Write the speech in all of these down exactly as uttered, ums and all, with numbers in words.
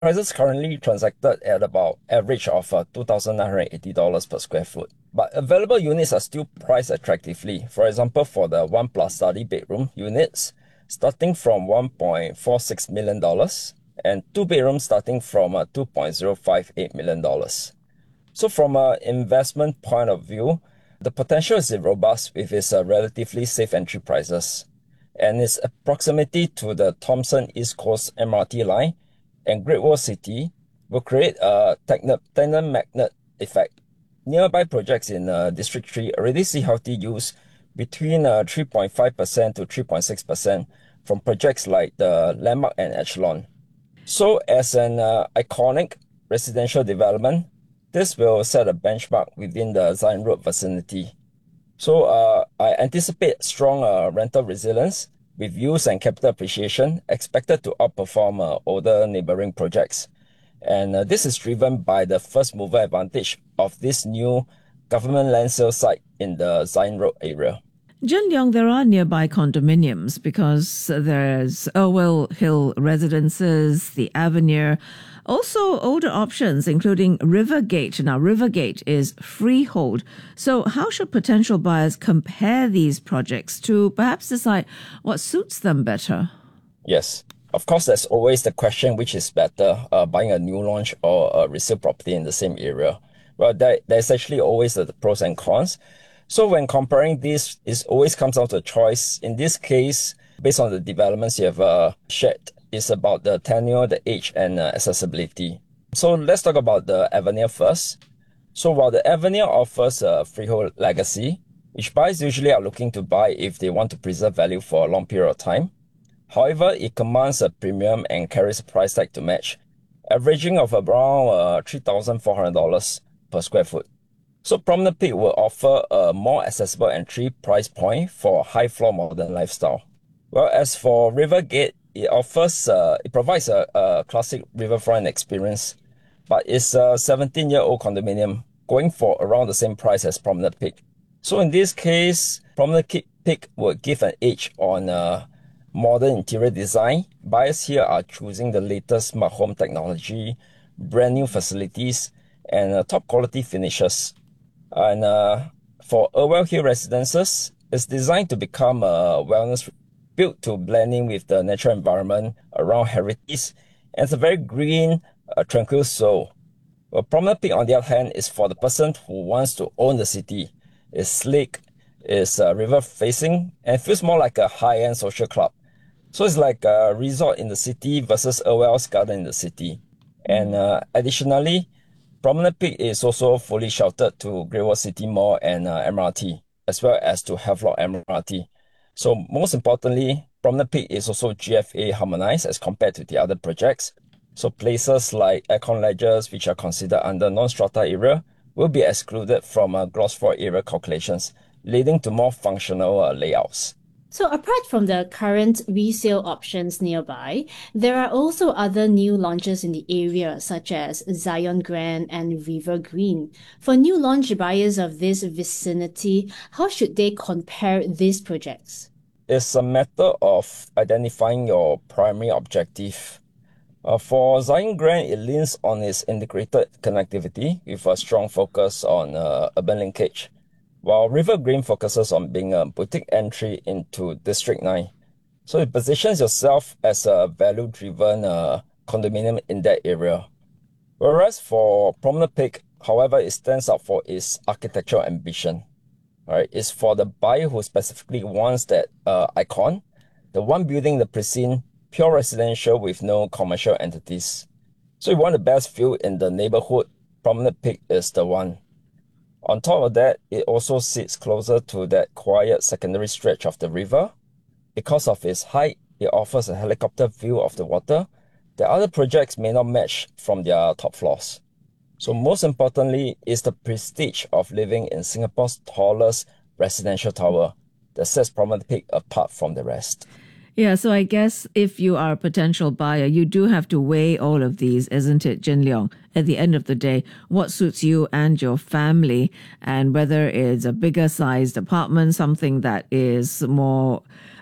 Prices currently transacted at about average of uh, two thousand nine hundred eighty dollars per square foot. But available units are still priced attractively. For example, for the one plus study bedroom units, starting from one point four six million dollars and two bedrooms starting from uh, two point zero five eight million dollars. So from an investment point of view, the potential is robust with its uh, relatively safe entry prices, and its proximity to the Thomson East Coast M R T line and Great Wall City will create a tenant magnet effect. Nearby projects in uh, District three already see healthy use between uh, three point five percent to three point six percent from projects like the Landmark and Echelon. So as an uh, iconic residential development, this will set a benchmark within the Zion Road vicinity. So uh, I anticipate strong uh, rental resilience with use and capital appreciation expected to outperform uh, older neighboring projects. And uh, this is driven by the first mover advantage of this new government land sale site in the Zion Road area. Jin Leong, there are nearby condominiums because there's Irwell Hill Residences, the Avenir, also older options including Rivergate. Now, Rivergate is freehold. So how should potential buyers compare these projects to perhaps decide what suits them better? Yes. Of course, there's always the question which is better, uh, buying a new launch or a resale property in the same area. Well, there, there's actually always the pros and cons. So when comparing this, it always comes down to a choice. In this case, based on the developments you have uh, shared, it's about the tenure, the age, and uh, accessibility. So let's talk about the Avenir first. So while the Avenir offers a freehold legacy, which buyers usually are looking to buy if they want to preserve value for a long period of time, however, it commands a premium and carries a price tag to match, averaging of around uh, three thousand four hundred dollars per square foot. So Promenade Peak will offer a more accessible entry price point for high floor modern lifestyle. Well, as for Rivergate, it offers, uh, it provides a, a classic riverfront experience, but it's a seventeen-year-old condominium going for around the same price as Promenade Peak. So in this case, Promenade Peak will give an edge on uh, modern interior design. Buyers here are choosing the latest smart home technology, brand new facilities, and uh, top quality finishes. And uh, for Irwell Hill Residences, it's designed to become a wellness built to blending with the natural environment around heritage, and it's a very green, uh, tranquil soul. Well, Promenade Peak, on the other hand, is for the person who wants to own the city. It's sleek, it's uh, river facing, and feels more like a high-end social club. So it's like a resort in the city versus Irwell's garden in the city. And uh, additionally, Promenade Peak is also fully sheltered to Great Wall City Mall and uh, M R T, as well as to Havelock M R T. So most importantly, Promenade Peak is also G F A harmonized as compared to the other projects. So places like aircon ledges, which are considered under non-strata area, will be excluded from uh, gross floor area calculations, leading to more functional uh, layouts. So apart from the current resale options nearby, there are also other new launches in the area, such as Zion Grand and River Green. For new launch buyers of this vicinity, how should they compare these projects? It's a matter of identifying your primary objective. Uh, for Zion Grand, it leans on its integrated connectivity with a strong focus on uh, urban linkage, while River Green focuses on being a boutique entry into District nine. So it positions yourself as a value-driven uh, condominium in that area. Whereas for Promenade Peak, however, it stands out for its architectural ambition. Right? It's for the buyer who specifically wants that uh, icon, the one building the pristine, pure residential with no commercial entities. So you want the best view in the neighborhood, Promenade Peak is the one. On top of that, it also sits closer to that quiet secondary stretch of the river. Because of its height, it offers a helicopter view of the water that other projects may not match from their top floors. So most importantly is the prestige of living in Singapore's tallest residential tower that sets Promenade Peak apart from the rest. Yeah, so I guess if you are a potential buyer, you do have to weigh all of these, isn't it, Jin Leong? At the end of the day, what suits you and your family, and whether it's a bigger sized apartment, something that is more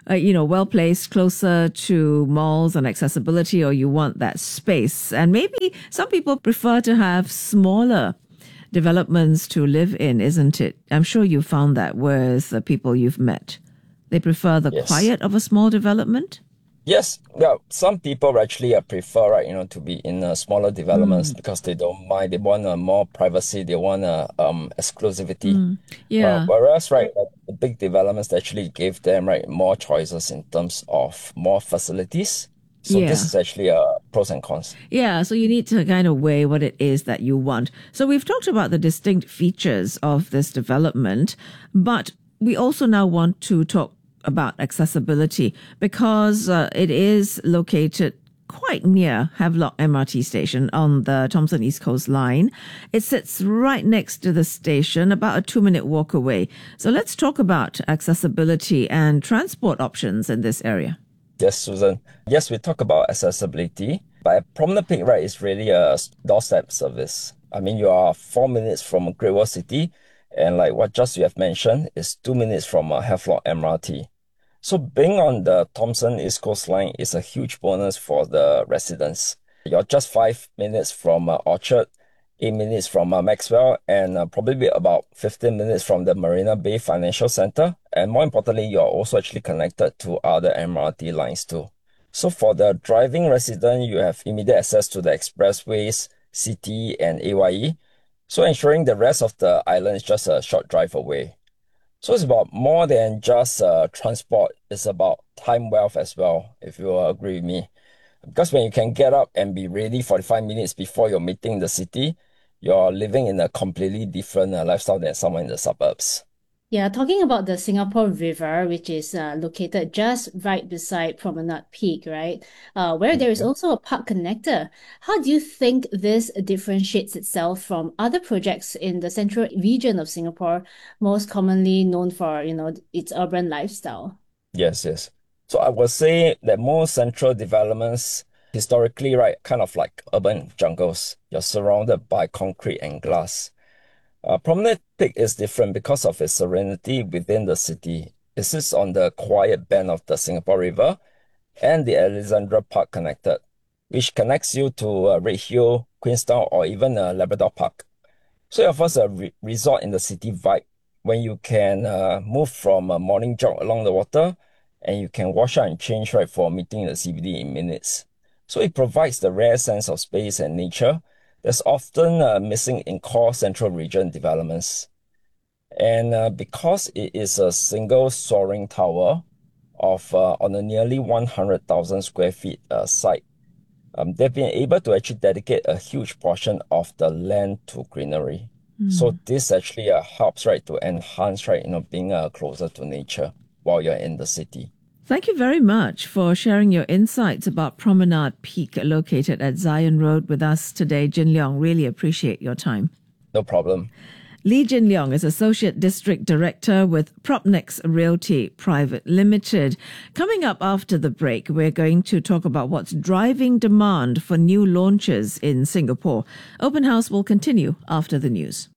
uh, you know, well placed, closer to malls and accessibility, or you want that space. And maybe some people prefer to have smaller developments to live in, isn't it? I'm sure you found that with the people you've met. They prefer the Yes. quiet of a small development? Yes, yeah. Some people actually uh, prefer, right, you know, to be in uh, smaller developments because they don't mind. They want uh, more privacy. They want uh, um exclusivity. Yeah. Uh, whereas, right, uh, the big developments actually give them, right, more choices in terms of more facilities. So Yeah. this is actually uh, pros and cons. Yeah, so you need to kind of weigh what it is that you want. So we've talked about the distinct features of this development, but we also now want to talk about accessibility because uh, it is located quite near Havelock M R T station on the Thomson East Coast Line. It sits right next to the station, about a two-minute walk away. So let's talk about accessibility and transport options in this area. Yes, Susan. Yes, we talk about accessibility, but Promenade Peak, right, is really a doorstep service. I mean, you are four minutes from Great World City, and like what just you have mentioned, is two minutes from uh, Havelock M R T. So being on the Thomson East Coast Line is a huge bonus for the residents. You're just five minutes from uh, Orchard, eight minutes from uh, Maxwell, and uh, probably about fifteen minutes from the Marina Bay Financial Center. And more importantly, you're also actually connected to other M R T lines too. So for the driving resident, you have immediate access to the expressways, C T E, and A Y E. So ensuring the rest of the island is just a short drive away. So it's about more than just uh, transport. It's about time wealth as well, if you agree with me. Because when you can get up and be ready forty-five minutes before your meeting in the city, you're living in a completely different uh, lifestyle than someone in the suburbs. Yeah, talking about the Singapore River, which is uh, located just right beside Promenade Peak, right? Uh, where there is also a park connector. How do you think this differentiates itself from other projects in the central region of Singapore, most commonly known for, you know, its urban lifestyle? Yes, yes. So I would say that most central developments, historically, right, kind of like urban jungles. You're surrounded by concrete and glass. Uh, Promenade Peak is different because of its serenity within the city. It sits on the quiet bend of the Singapore River and the Alexandra Park connected, which connects you to uh, Redhill, Queenstown, or even uh, Labrador Park. So it offers a re resort in the city vibe when you can uh, move from a morning jog along the water and you can wash out and change right for a meeting in the C B D in minutes. So it provides the rare sense of space and nature that's often uh, missing in core central region developments. And uh, because it is a single soaring tower of uh, on a nearly one hundred thousand square feet uh, site, um, they've been able to actually dedicate a huge portion of the land to greenery. Mm. So this actually uh, helps, right, to enhance, right, you know, being uh, closer to nature while you're in the city. Thank you very much for sharing your insights about Promenade Peak located at Zion Road with us today, Jin Leong. Really appreciate your time. No problem. Lee Jin Leong is Associate District Director with Propnex Realty Private Limited. Coming up after the break, we're going to talk about what's driving demand for new launches in Singapore. Open House will continue after the news.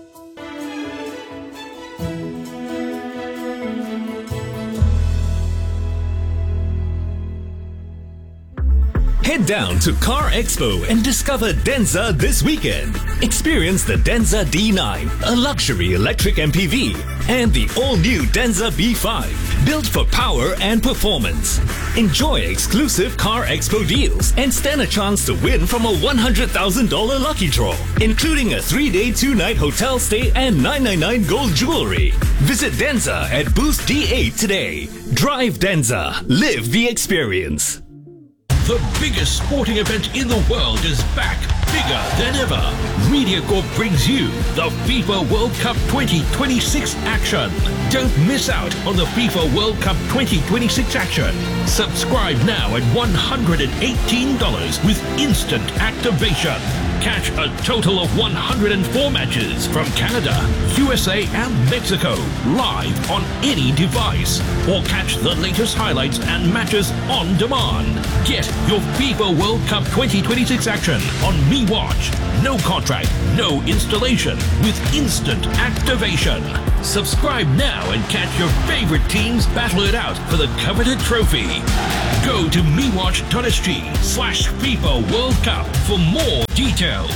Head down to Car Expo and discover Denza this weekend. Experience the Denza D nine, a luxury electric M P V, and the all-new Denza B five, built for power and performance. Enjoy exclusive Car Expo deals and stand a chance to win from a one hundred thousand dollars lucky draw, including a three-day, two-night hotel stay and nine ninety-nine gold jewelry. Visit Denza at booth D eight today. Drive Denza. Live the experience. The biggest sporting event in the world is back, bigger than ever. MediaCorp brings you the FIFA World Cup twenty twenty-six action. Don't miss out on the FIFA World Cup twenty twenty-six action. Subscribe now at one hundred eighteen dollars with instant activation. Catch a total of one hundred four matches from Canada, U S A and Mexico live on any device. Or catch the latest highlights and matches on demand. Get your FIFA World Cup twenty twenty-six action on MeWatch. No contract, no installation, with instant activation. Subscribe now and catch your favorite teams battle it out for the coveted trophy. Go to mewatch.sg slash FIFA World Cup for more details.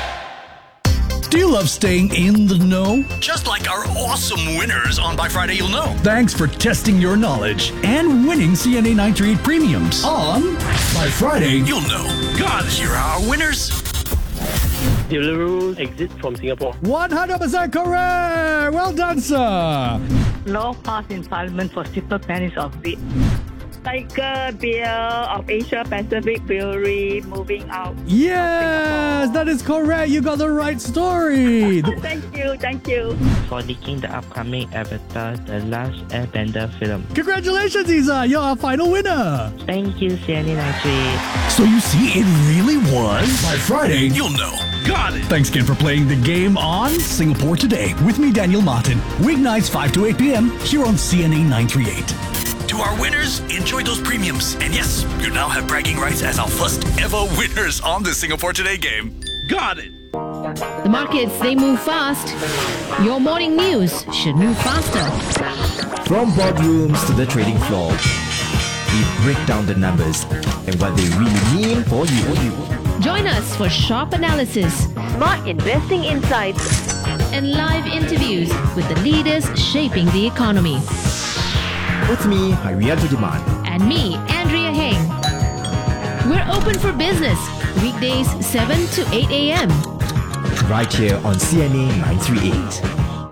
Do you love staying in the know? Just like our awesome winners on By Friday You'll Know. Thanks for testing your knowledge and winning C N A nine thirty-eight premiums on By Friday You'll Know. God, here are our winners. Deliveroo exit from Singapore. one hundred percent correct! Well done, sir! Law passed in Parliament for simple pennies of wheat. Tiger Beer of Asia Pacific Brewery moving out. Yes, that is correct. You got the right story. Thank you, thank you. For leaking the upcoming Avatar The Last Airbender film. Congratulations, Isa. You're our final winner. Thank you, C N A nine thirty-eight. So you see, it really was By Friday You'll Know. Got it. Thanks again for playing the game on Singapore Today with me, Daniel Martin. Weeknights five to eight p.m. here on C N A nine thirty-eight. To our winners, enjoy those premiums. And yes, you now have bragging rights as our first ever winners on the Singapore Today game. Got it. The markets, they move fast. Your morning news should move faster. From boardrooms to the trading floor, we break down the numbers and what they really mean for you. Join us for sharp analysis, smart investing insights, and live interviews with the leaders shaping the economy. With me, Harianto Diman. And me, Andrea Heng. We're open for business, weekdays seven to eight a.m. Right here on C N A nine thirty-eight.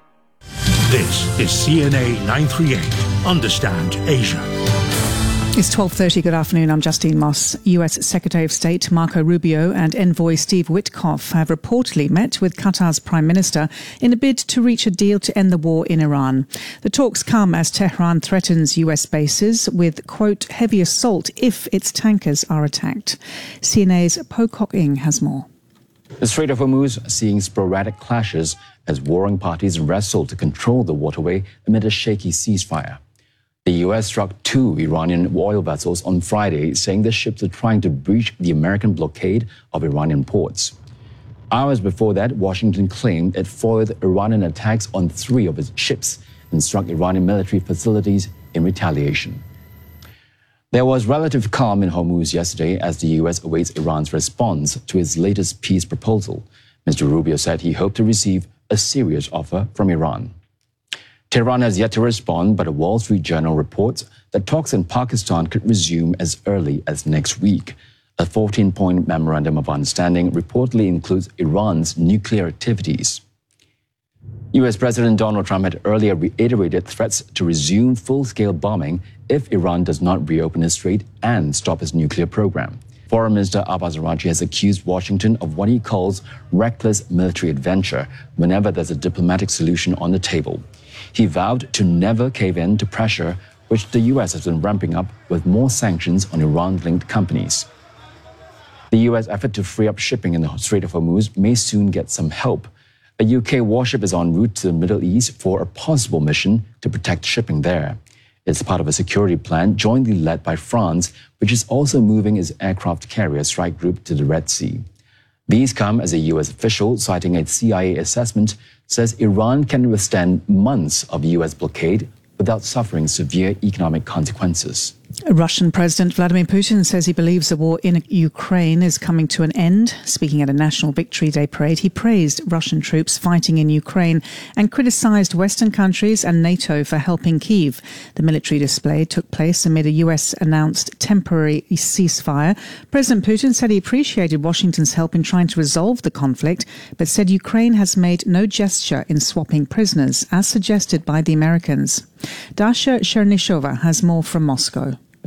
This is C N A nine thirty-eight. Understand Asia. It's twelve thirty. Good afternoon. I'm Justine Moss. U S Secretary of State Marco Rubio and envoy Steve Witkoff have reportedly met with Qatar's Prime Minister in a bid to reach a deal to end the war in Iran. The talks come as Tehran threatens U S bases with, quote, heavy assault if its tankers are attacked. C N A's Pocock Ing has more. The Strait of Hormuz seeing sporadic clashes as warring parties wrestle to control the waterway amid a shaky ceasefire. The U S struck two Iranian oil vessels on Friday, saying the ships are trying to breach the American blockade of Iranian ports. Hours before that, Washington claimed it foiled Iranian attacks on three of its ships and struck Iranian military facilities in retaliation. There was relative calm in Hormuz yesterday as the U S awaits Iran's response to its latest peace proposal. Mister Rubio said he hoped to receive a serious offer from Iran. Tehran has yet to respond, but a Wall Street Journal reports that talks in Pakistan could resume as early as next week. A fourteen-point memorandum of understanding reportedly includes Iran's nuclear activities. U S President Donald Trump had earlier reiterated threats to resume full-scale bombing if Iran does not reopen its strait and stop its nuclear program. Foreign Minister Abbas Araghchi has accused Washington of what he calls reckless military adventure whenever there's a diplomatic solution on the table. He vowed to never cave in to pressure, which the U S has been ramping up with more sanctions on Iran-linked companies. The U S effort to free up shipping in the Strait of Hormuz may soon get some help. A U K warship is en route to the Middle East for a possible mission to protect shipping there. It's part of a security plan jointly led by France, which is also moving its aircraft carrier strike group to the Red Sea. These come as a U S official, citing a C I A assessment, says Iran can withstand months of U S blockade without suffering severe economic consequences. Russian President Vladimir Putin says he believes the war in Ukraine is coming to an end. Speaking at a National Victory Day parade, he praised Russian troops fighting in Ukraine and criticized Western countries and NATO for helping Kyiv. The military display took place amid a U S-announced temporary ceasefire. President Putin said he appreciated Washington's help in trying to resolve the conflict, but said Ukraine has made no gesture in swapping prisoners, as suggested by the Americans. Dasha Chernishova has more from Moscow.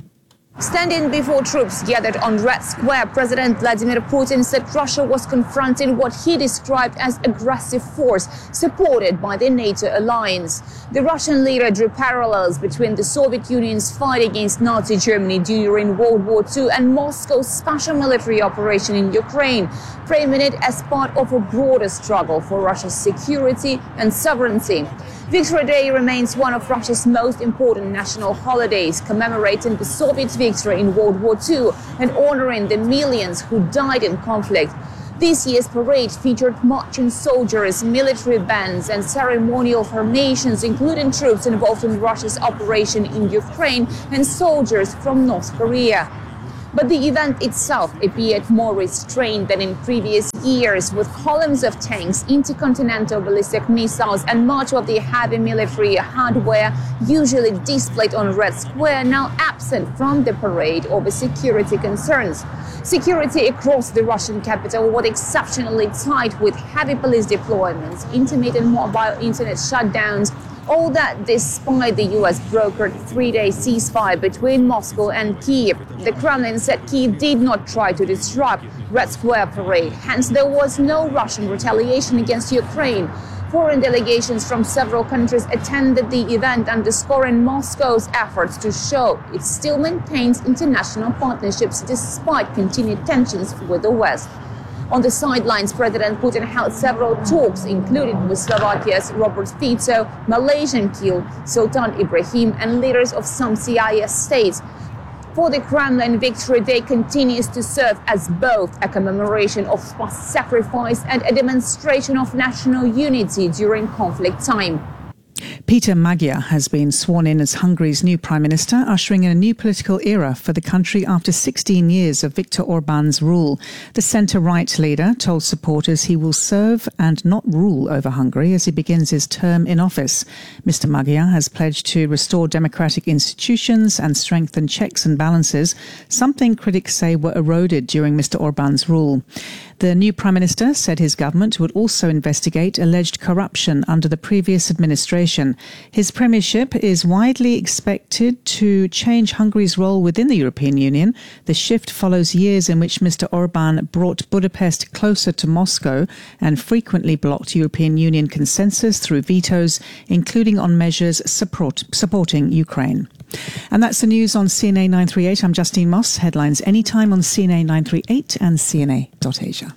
Standing before troops gathered on Red Square, President Vladimir Putin said Russia was confronting what he described as aggressive force supported by the NATO alliance. The Russian leader drew parallels between the Soviet Union's fight against Nazi Germany during World War Two and Moscow's special military operation in Ukraine, framing it as part of a broader struggle for Russia's security and sovereignty. Victory Day remains one of Russia's most important national holidays, commemorating the Soviet victory in World War Two and honoring the millions who died in conflict. This year's parade featured marching soldiers, military bands and ceremonial formations, including troops involved in Russia's operation in Ukraine and soldiers from North Korea. But the event itself appeared more restrained than in previous years, with columns of tanks, intercontinental ballistic missiles and much of the heavy military hardware usually displayed on Red Square now absent from the parade over security concerns. Security across the Russian capital was exceptionally tight, with heavy police deployments, intermittent mobile internet shutdowns. All that despite the U S brokered three-day ceasefire between Moscow and Kyiv. The Kremlin said Kyiv did not try to disrupt Red Square parade, hence there was no Russian retaliation against Ukraine. Foreign delegations from several countries attended the event, underscoring Moscow's efforts to show it still maintains international partnerships despite continued tensions with the West. On the sidelines, President Putin held several talks, including with Slovakia's Robert Fico, Malaysian Keel, Sultan Ibrahim, and leaders of some C I S states. For the Kremlin, Victory Day continues to serve as both a commemoration of past sacrifice and a demonstration of national unity during conflict time. Peter Magyar has been sworn in as Hungary's new Prime Minister, ushering in a new political era for the country after sixteen years of Viktor Orban's rule. The centre-right leader told supporters he will serve and not rule over Hungary as he begins his term in office. Mister Magyar has pledged to restore democratic institutions and strengthen checks and balances, something critics say were eroded during Mister Orban's rule. The new Prime Minister said his government would also investigate alleged corruption under the previous administration. His premiership is widely expected to change Hungary's role within the European Union. The shift follows years in which Mister Orban brought Budapest closer to Moscow and frequently blocked European Union consensus through vetoes, including on measures support, supporting Ukraine. And that's the news on C N A nine thirty-eight. I'm Justine Moss. Headlines anytime on C N A nine thirty-eight and C N A dot Asia.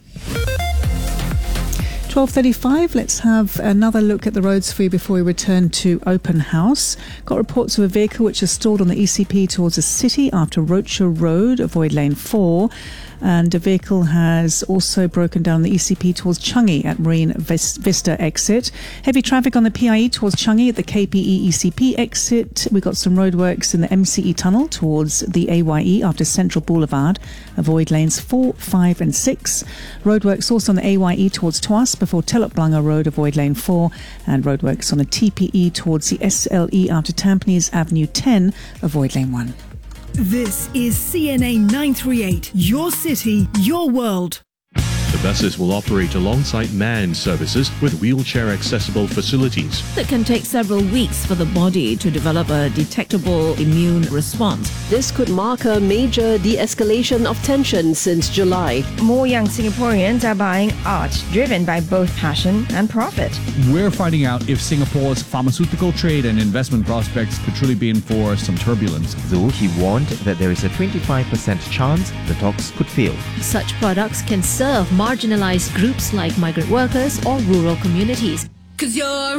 twelve thirty-five, let's have another look at the roads for you before we return to Open House. Got reports of a vehicle which is stalled on the E C P towards the city after Rocher Road, avoid lane four. And a vehicle has also broken down the E C P towards Changi at Marine Vista exit. Heavy traffic on the P I E towards Changi at the K P E E C P exit. We've got some roadworks in the M C E tunnel towards the A Y E after Central Boulevard. Avoid lanes four, five and six. Roadworks also on the A Y E towards Tuas before Telok Blangah Road. Avoid lane four. And roadworks on the T P E towards the S L E after Tampines Avenue ten. Avoid lane one. This is C N A nine thirty-eight, your city, your world. The buses will operate alongside manned services with wheelchair-accessible facilities. That can take several weeks for the body to develop a detectable immune response. This could mark a major de-escalation of tension since July. More young Singaporeans are buying art, driven by both passion and profit. We're finding out if Singapore's pharmaceutical trade and investment prospects could truly be in for some turbulence. Though he warned that there is a twenty-five percent chance the talks could fail. Such products can serve marginalized groups like migrant workers or rural communities. 'Cause you're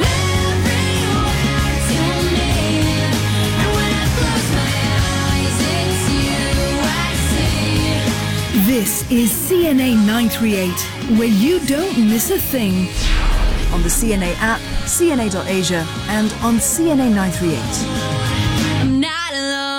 This is C N A nine thirty-eight, where you don't miss a thing. On the C N A app, C N A dot Asia, and on C N A nine thirty-eight. I'm not alone.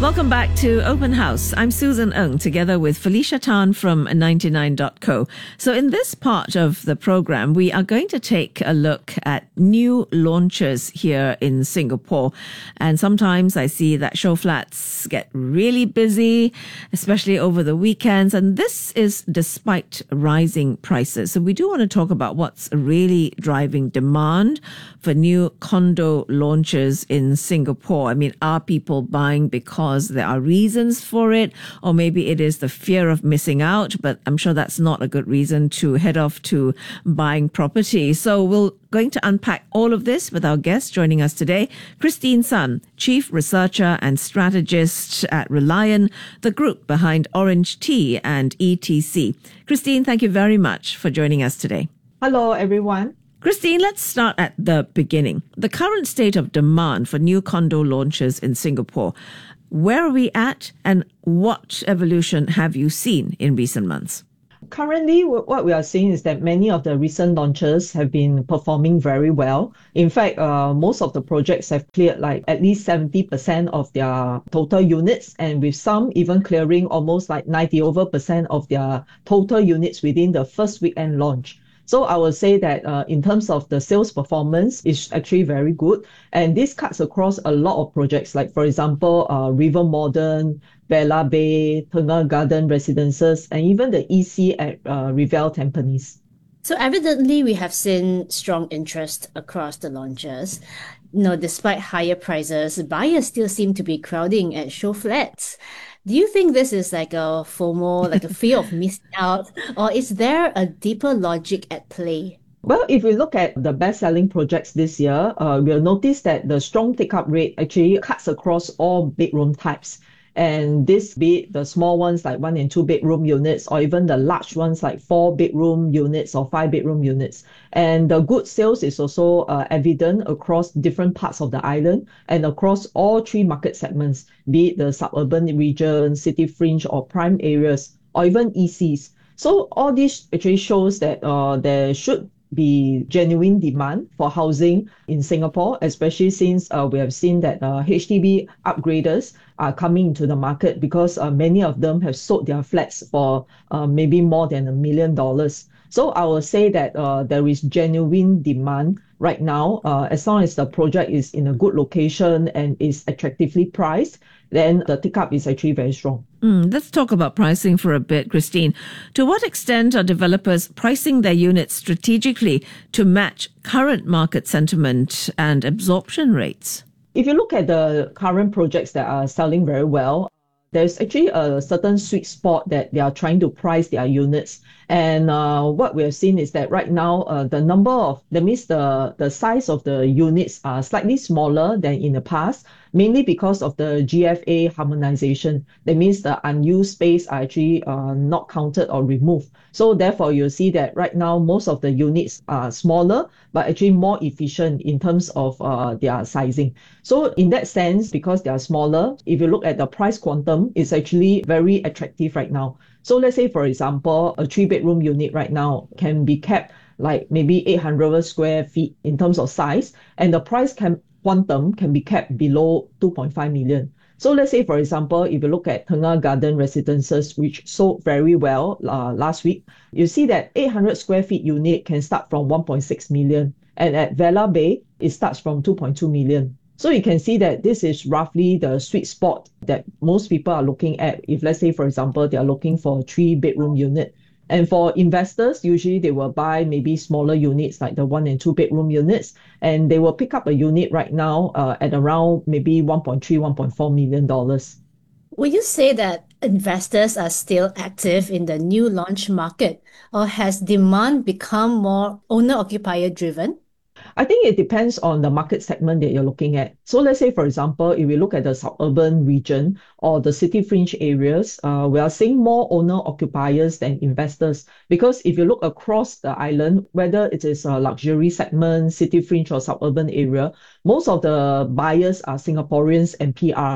Welcome back to Open House. I'm Susan Ng, together with Felicia Tan from ninety-nine dot co. So in this part of the program, we are going to take a look at new launches here in Singapore. And sometimes I see that show flats get really busy, especially over the weekends. And this is despite rising prices. So we do want to talk about what's really driving demand for new condo launches in Singapore. I mean, are people buying because there are reasons for it, or maybe it is the fear of missing out, but I'm sure that's not a good reason to head off to buying property. So we're going to unpack all of this with our guest joining us today, Christine Sun, Chief Researcher and Strategist at Reliant, the group behind Orange Tea and E T C. Christine, thank you very much for joining us today. Hello, everyone. Christine, let's start at the beginning. The current state of demand for new condo launches in Singapore. Where are we at, and what evolution have you seen in recent months? Currently, what we are seeing is that many of the recent launches have been performing very well. In fact, uh, most of the projects have cleared like at least seventy percent of their total units, and with some even clearing almost like ninety over percent of their total units within the first weekend launch. So I would say that uh, in terms of the sales performance, it's actually very good. And this cuts across a lot of projects, like, for example, uh, River Modern, Bella Bay, Tengah Garden Residences, and even the E C at uh, Revel Tampines. So evidently, we have seen strong interest across the launches. You know, despite higher prices, buyers still seem to be crowding at show flats. Do you think this is like a FOMO, like a fear of missing out, or is there a deeper logic at play? Well, if we look at the best-selling projects this year, uh, we'll notice that the strong take-up rate actually cuts across all bedroom types. And this, be it the small ones like one and two bedroom units, or even the large ones like four bedroom units or five bedroom units. And the good sales is also uh, evident across different parts of the island and across all three market segments, be it the suburban region, city fringe or prime areas, or even E Cs. So all this actually shows that uh, there should be genuine demand for housing in Singapore, especially since uh, we have seen that uh, H D B upgraders are coming into the market because uh, many of them have sold their flats for uh, maybe more than a million dollars. So I will say that uh, there is genuine demand right now. Uh, as long as the project is in a good location and is attractively priced, then the take-up is actually very strong. Mm, let's talk about pricing for a bit, Christine. To what extent are developers pricing their units strategically to match current market sentiment and absorption rates? If you look at the current projects that are selling very well, there's actually a certain sweet spot that they are trying to price their units. And uh, what we have seen is that right now, uh, the number of, that means the, the size of the units are slightly smaller than in the past, mainly because of the G F A harmonization. That means the unused space are actually uh, not counted or removed. So therefore, you'll see that right now, most of the units are smaller, but actually more efficient in terms of uh, their sizing. So in that sense, because they are smaller, if you look at the price quantum, it's actually very attractive right now. So let's say, for example, a three-bedroom unit right now can be kept like maybe eight hundred square feet in terms of size, and the price can quantum can be kept below two point five million. So let's say, for example, if you look at Tengah Garden Residences, which sold very well uh, last week, you see that eight hundred square feet unit can start from one point six million. And at Vela Bay, it starts from two point two million. So you can see that this is roughly the sweet spot that most people are looking at. If, let's say, for example, they are looking for a three-bedroom unit. And for investors, usually they will buy maybe smaller units like the one and two bedroom units, and they will pick up a unit right now uh, at around maybe one point three, one point four million dollars. Would you say that investors are still active in the new launch market, or has demand become more owner-occupier driven? I think it depends on the market segment that you're looking at. So let's say, for example, if we look at the suburban region or the city fringe areas, uh, we are seeing more owner-occupiers than investors. Because if you look across the island, whether it is a luxury segment, city fringe or suburban area, most of the buyers are Singaporeans and P Rs.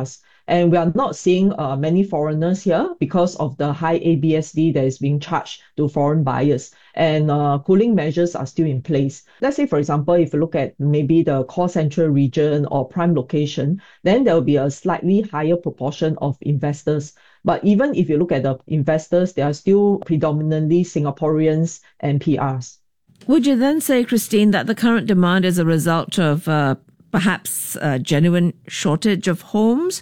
And we are not seeing uh, many foreigners here because of the high A B S D that is being charged to foreign buyers. And uh, cooling measures are still in place. Let's say, for example, if you look at maybe the core central region or prime location, then there will be a slightly higher proportion of investors. But even if you look at the investors, they are still predominantly Singaporeans and P Rs. Would you then say, Christine, that the current demand is a result of uh, perhaps a genuine shortage of homes?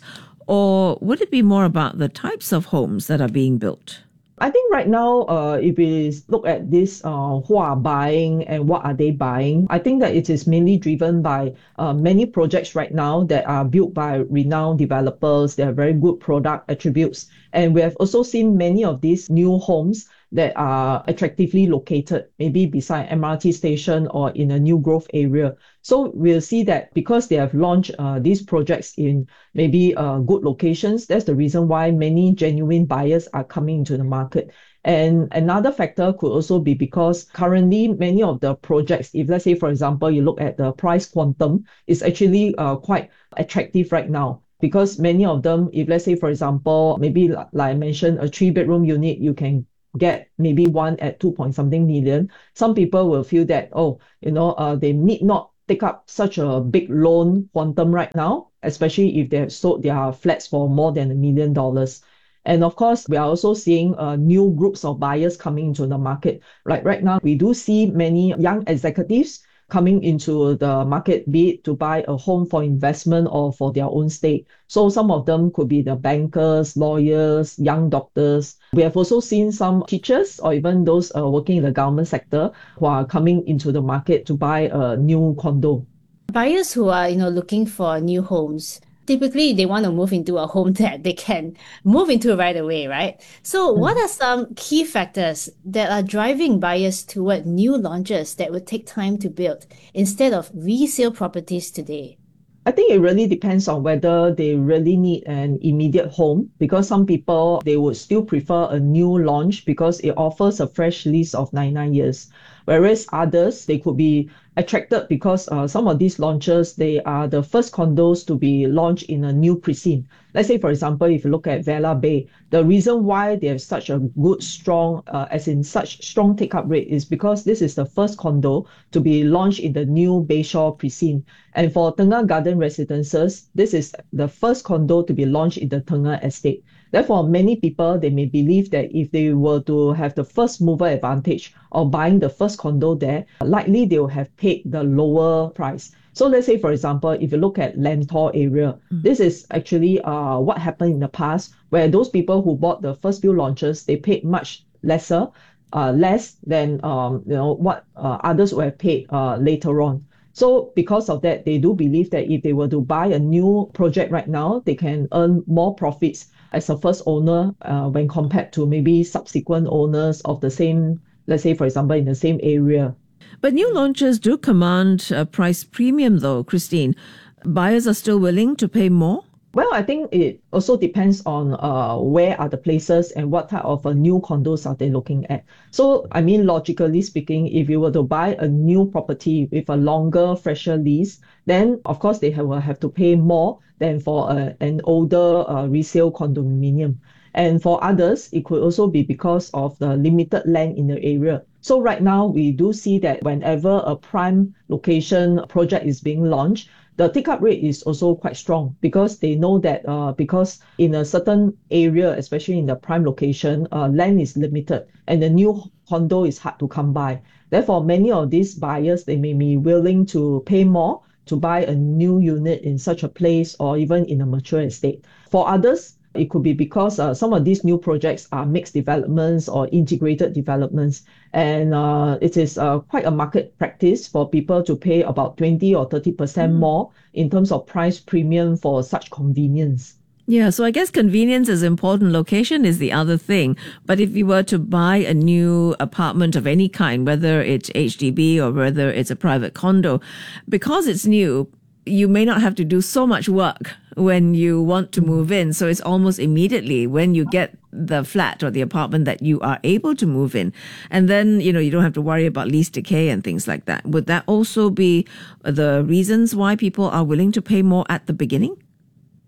Or would it be more about the types of homes that are being built? I think right now, uh, if we look at this, uh, who are buying and what are they buying, I think that it is mainly driven by uh, many projects right now that are built by renowned developers. They have very good product attributes. And we have also seen many of these new homes that are attractively located, maybe beside M R T station or in a new growth area. So we'll see that because they have launched uh, these projects in maybe uh, good locations, that's the reason why many genuine buyers are coming into the market. And another factor could also be because currently many of the projects, if let's say, for example, you look at the price quantum, is actually uh, quite attractive right now. Because many of them, if let's say, for example, maybe like I mentioned, a three bedroom unit, you can get maybe one at two point something million. Some people will feel that, oh, you know, uh, they need not take up such a big loan quantum right now, especially if they have sold their flats for more than a million dollars. And of course, we are also seeing uh, new groups of buyers coming into the market. Like right now, we do see many young executives coming into the market, be it to buy a home for investment or for their own stay. So some of them could be the bankers, lawyers, young doctors. We have also seen some teachers or even those uh, working in the government sector who are coming into the market to buy a new condo. Buyers who are, you know, looking for new homes, typically they want to move into a home that they can move into right away, right? So what are some key factors that are driving buyers toward new launches that would take time to build instead of resale properties today? I think it really depends on whether they really need an immediate home, because some people, they would still prefer a new launch because it offers a fresh lease of ninety-nine years. Whereas others, they could be attracted because uh, some of these launches, they are the first condos to be launched in a new precinct. Let's say, for example, if you look at Vela Bay, the reason why they have such a good, strong, uh, as in such strong take-up rate is because this is the first condo to be launched in the new Bayshore precinct. And for Tengah Garden Residences, this is the first condo to be launched in the Tengah estate. Therefore, many people, they may believe that if they were to have the first mover advantage of buying the first condo there, likely they will have paid the lower price. So let's say, for example, if you look at Lentor area, mm. this is actually uh, what happened in the past, where those people who bought the first few launches, they paid much lesser, uh, less than um, you know what uh, others would have paid uh, later on. So because of that, they do believe that if they were to buy a new project right now, they can earn more profits as a first owner uh, when compared to maybe subsequent owners of the same, let's say, for example, in the same area. But new launches do command a price premium though, Christine. Buyers are still willing to pay more? Well, I think it also depends on uh, where are the places and what type of uh, new condos are they looking at. So, I mean, logically speaking, if you were to buy a new property with a longer, fresher lease, then of course they have, will have to pay more than for a, an older uh, resale condominium. And for others, it could also be because of the limited land in the area. So right now, we do see that whenever a prime location project is being launched, the take-up rate is also quite strong because they know that uh, because in a certain area, especially in the prime location, uh, land is limited and the new condo is hard to come by. Therefore, many of these buyers, they may be willing to pay more to buy a new unit in such a place or even in a mature estate. For others, it could be because uh, some of these new projects are mixed developments or integrated developments. And uh, it is uh, quite a market practice for people to pay about twenty or thirty percent mm. more in terms of price premium for such convenience. Yeah, so I guess convenience is important. Location is the other thing. But if you were to buy a new apartment of any kind, whether it's H D B or whether it's a private condo, because it's new, you may not have to do so much work when you want to move in. So it's almost immediately when you get the flat or the apartment that you are able to move in. And then, you know, you don't have to worry about lease decay and things like that. Would that also be the reasons why people are willing to pay more at the beginning?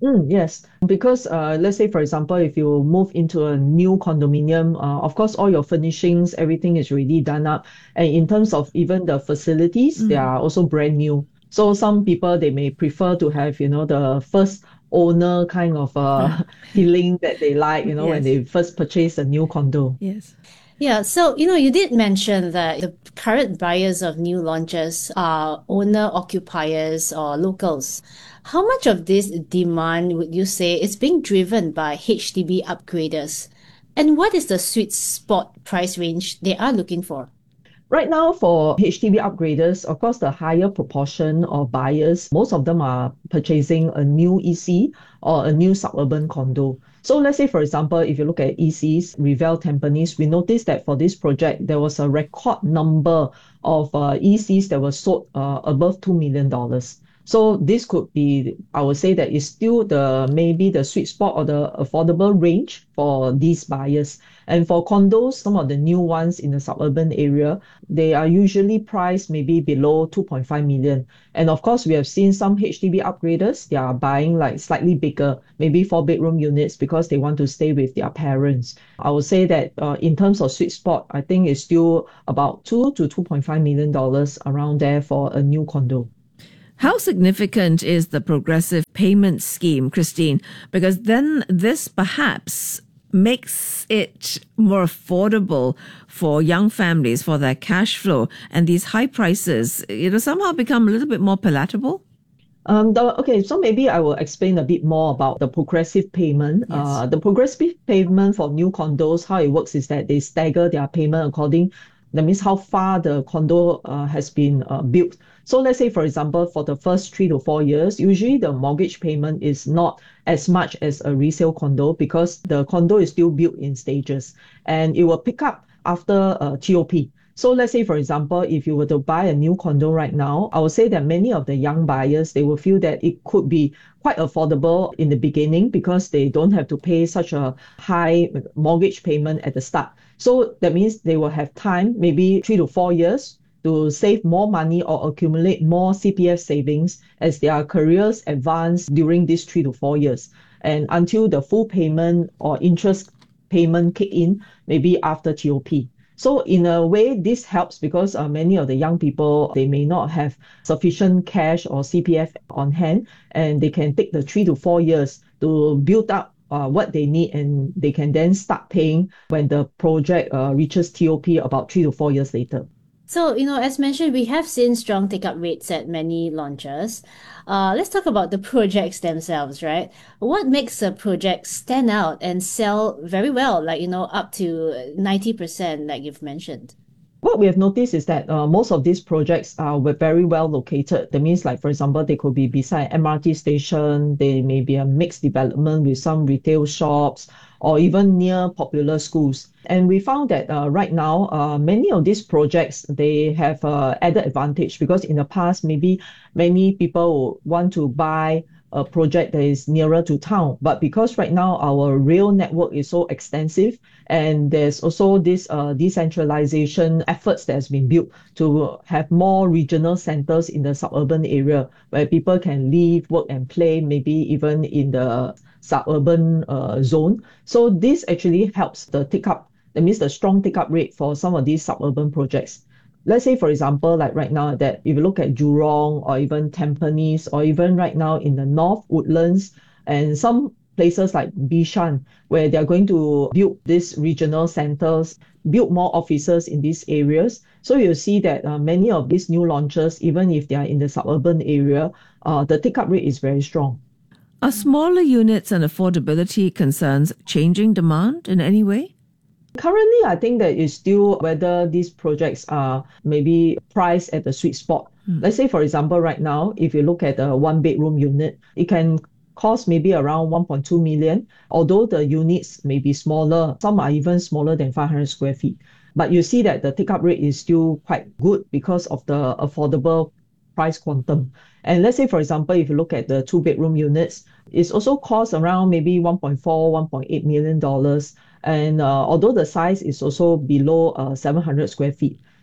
Mm, yes, because uh, let's say, for example, if you move into a new condominium, uh, of course, all your furnishings, everything is already done up. And in terms of even the facilities, mm. they are also brand new. So some people, they may prefer to have, you know, the first owner kind of uh, feeling that they like, you know, yes. when they first purchase a new condo. Yes. Yeah, so, you know, you did mention that the current buyers of new launches are owner-occupiers or locals. How much of this demand would you say is being driven by H D B upgraders? And what is the sweet spot price range they are looking for? Right now, for H D B upgraders, of course, the higher proportion of buyers, most of them are purchasing a new E C or a new suburban condo. So let's say, for example, if you look at E Cs, Revel Tampines, we noticed that for this project, there was a record number of uh, E Cs that were sold uh, above two million dollars. So this could be, I would say that is still the maybe the sweet spot or the affordable range for these buyers. And for condos, some of the new ones in the suburban area, they are usually priced maybe below two point five million. And of course, we have seen some H D B upgraders, they are buying like slightly bigger, maybe four bedroom units because they want to stay with their parents. I would say that uh, in terms of sweet spot, I think it's still about two to two point five million dollars around there for a new condo. How significant is the progressive payment scheme, Christine? Because then this perhaps makes it more affordable for young families for their cash flow, and these high prices, you know, somehow become a little bit more palatable. Um, the, okay, so maybe I will explain a bit more about the progressive payment. Yes. Uh, the progressive payment for new condos, how it works is that they stagger their payment according, that means how far the condo uh, has been uh, built. So let's say, for example, for the first three to four years, usually the mortgage payment is not as much as a resale condo because the condo is still built in stages and it will pick up after uh, T O P. So let's say, for example, if you were to buy a new condo right now, I would say that many of the young buyers, they will feel that it could be quite affordable in the beginning because they don't have to pay such a high mortgage payment at the start. So that means they will have time, maybe three to four years, to save more money or accumulate more C P F savings as their careers advance during these three to four years. And until the full payment or interest payment kick in, maybe after T O P. So in a way, this helps because uh, many of the young people, they may not have sufficient cash or C P F on hand, and they can take the three to four years to build up uh, what they need, and they can then start paying when the project uh, reaches T O P about three to four years later. So, you know, as mentioned, we have seen strong take-up rates at many launches. Uh, let's talk about the projects themselves, right? What makes a project stand out and sell very well, like, you know, up to ninety percent, like you've mentioned? What we have noticed is that uh, most of these projects are were very well located. That means, like, for example, they could be beside M R T station, they may be a mixed development with some retail shops, or even near popular schools. And we found that uh, right now, uh, many of these projects, they have uh, added advantage because in the past, maybe many people want to buy a project that is nearer to town. But because right now our rail network is so extensive, and there's also this uh, decentralization efforts that has been built to have more regional centers in the suburban area where people can live, work and play, maybe even in the suburban uh, zone. So this actually helps the take-up, that means the strong take-up rate for some of these suburban projects. Let's say, for example, like right now, that if you look at Jurong or even Tampines, or even right now in the North Woodlands and some places like Bishan, where they're going to build these regional centers, build more offices in these areas. So you'll see that uh, many of these new launches, even if they are in the suburban area, uh, the take-up rate is very strong. Are smaller units and affordability concerns changing demand in any way? Currently, I think that it's still whether these projects are maybe priced at the sweet spot. Hmm. Let's say, for example, right now, if you look at a one bedroom unit, it can cost maybe around one point two million, although the units may be smaller. Some are even smaller than five hundred square feet. But you see that the take-up rate is still quite good because of the affordable price quantum. And let's say, for example, if you look at the two bedroom units, it's also cost around maybe one point four, one point eight million dollars. And uh, although the size is also below uh, seven hundred square feet.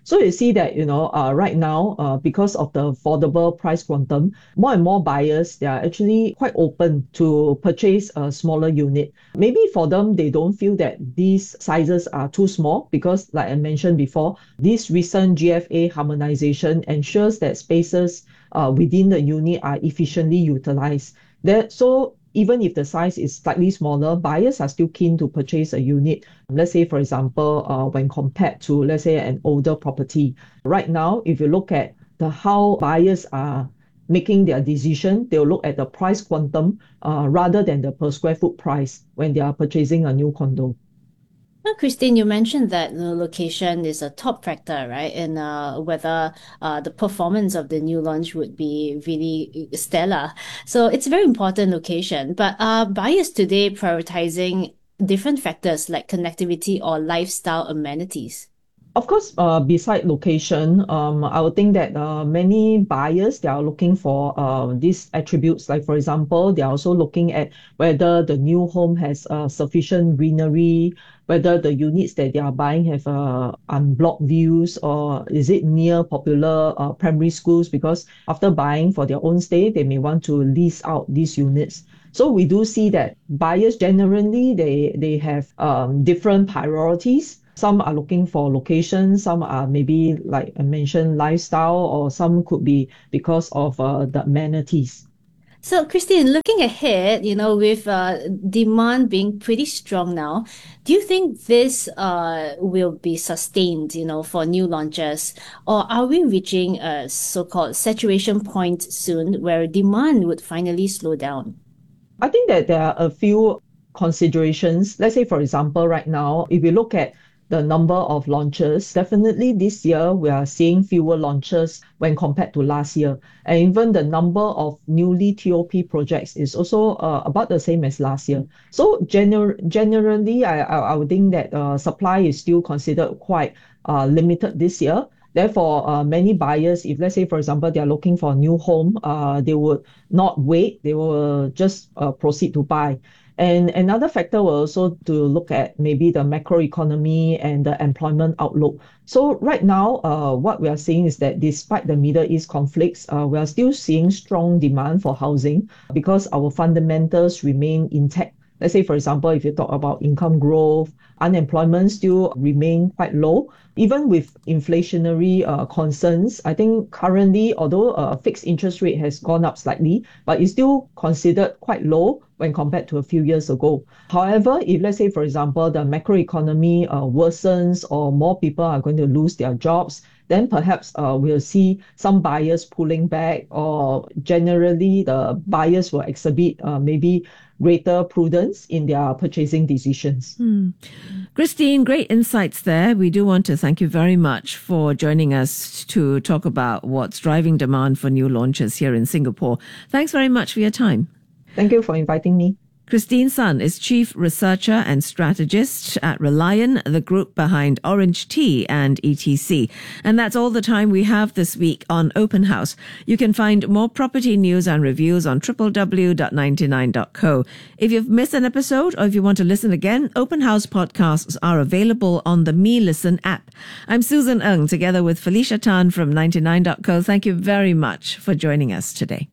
So you see that, you know, uh, right now, uh, because of the affordable price quantum, more and more buyers, they are actually quite open to purchase a smaller unit. Maybe for them, they don't feel that these sizes are too small because, like I mentioned before, this recent G F A harmonization ensures that spaces uh, within the unit are efficiently utilized. That, so even if the size is slightly smaller, buyers are still keen to purchase a unit. Let's say, for example, uh, when compared to, let's say, an older property. Right now, if you look at the how buyers are making their decision, they'll look at the price quantum uh, rather than the per square foot price when they are purchasing a new condo. Now, Christine, you mentioned that the location is a top factor, right? In uh, whether uh, the performance of the new launch would be really stellar. So it's a very important location. But are buyers today prioritizing different factors like connectivity or lifestyle amenities? Of course, uh, beside location, um, I would think that uh, many buyers, they are looking for uh, these attributes. Like, for example, they are also looking at whether the new home has uh, sufficient greenery, whether the units that they are buying have uh, unblocked views, or is it near popular uh, primary schools? Because after buying for their own stay, they may want to lease out these units. So we do see that buyers generally, they, they have um, different priorities. Some are looking for location, some are maybe, like I mentioned, lifestyle, or some could be because of uh, the amenities. So, Christine, looking ahead, you know, with uh, demand being pretty strong now, do you think this uh, will be sustained, you know, for new launches? Or are we reaching a so-called saturation point soon where demand would finally slow down? I think that there are a few considerations. Let's say, for example, right now, if we look at the number of launches, definitely this year we are seeing fewer launches when compared to last year. And even the number of newly T O P projects is also uh, about the same as last year. So gener- generally, I, I, I would think that uh, supply is still considered quite uh, limited this year. Therefore, uh, many buyers, if let's say, for example, they are looking for a new home, uh, they would not wait, they will just uh, proceed to buy. And another factor will also to look at maybe the macroeconomy and the employment outlook. So right now, uh, what we are seeing is that despite the Middle East conflicts, uh, we are still seeing strong demand for housing because our fundamentals remain intact. Let's say, for example, if you talk about income growth, unemployment still remain quite low. Even with inflationary uh, concerns, I think currently, although a fixed interest rate has gone up slightly, but it's still considered quite low when compared to a few years ago. However, if let's say, for example, the macroeconomy uh, worsens or more people are going to lose their jobs, then perhaps uh, we'll see some buyers pulling back, or generally the buyers will exhibit uh, maybe greater prudence in their purchasing decisions. Hmm. Christine, great insights there. We do want to thank you very much for joining us to talk about what's driving demand for new launches here in Singapore. Thanks very much for your time. Thank you for inviting me. Christine Sun is Chief Researcher and Strategist at Relion, the group behind Orange Tea and et cetera. And that's all the time we have this week on Open House. You can find more property news and reviews on w w w dot ninety-nine dot co. If you've missed an episode or if you want to listen again, Open House podcasts are available on the Me Listen app. I'm Susan Ng, together with Felicia Tan from ninety-nine dot co. Thank you very much for joining us today.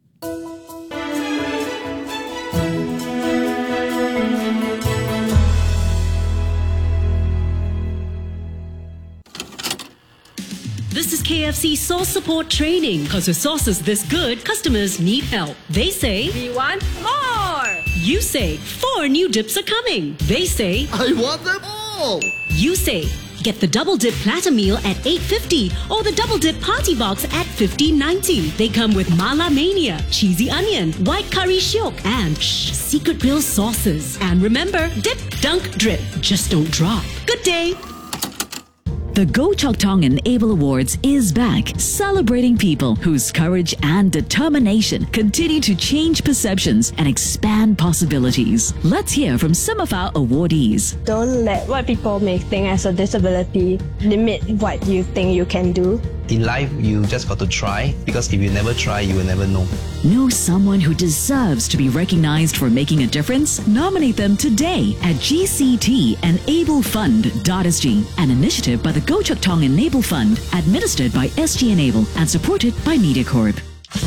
This is K F C sauce support training. Because with sauces this good, customers need help. They say, we want more. You say, four new dips are coming. They say, I want them all. You say, get the double dip platter meal at eight fifty or the double dip party box at fifteen ninety. They come with mala mania, cheesy onion, white curry shiok, and shh, secret grill sauces. And remember, dip, dunk, drip. Just don't drop. Good day. The Go Chok Tong and Able Awards is back, celebrating people whose courage and determination continue to change perceptions and expand possibilities. Let's hear from some of our awardees. Don't let what people may think as a disability limit what you think you can do. In life, you just got to try, because if you never try, you will never know. Know someone who deserves to be recognized for making a difference? Nominate them today at G C T Enable Fund dot S G, an initiative by the Goh Chok Tong Enable Fund, administered by S G Enable and supported by MediaCorp.